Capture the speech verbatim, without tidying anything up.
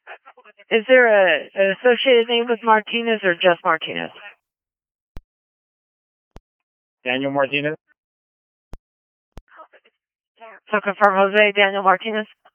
Is there a, an associated name with Martinez or just Martinez? Daniel Martinez? So confirm Jose Daniel Martinez?